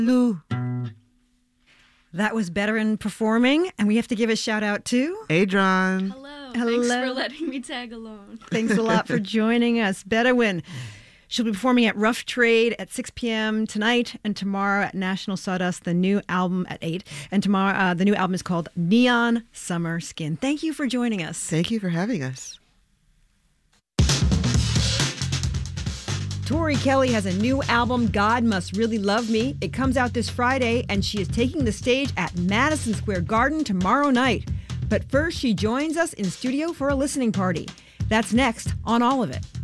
Lou. That was Bedouin performing, and we have to give a shout out to Adron. Hello. Hello. Thanks for letting me tag along. Thanks a lot for joining us. Bedouin. She'll be performing at Rough Trade at 6 p.m. tonight and tomorrow at National Sawdust, the new album at 8. And tomorrow, the new album is called Neon Summer Skin. Thank you for joining us. Thank you for having us. Tori Kelly has a new album, God Must Really Love Me. It comes out this Friday, and she is taking the stage at Madison Square Garden tomorrow night. But first, she joins us in studio for a listening party. That's next on All of It.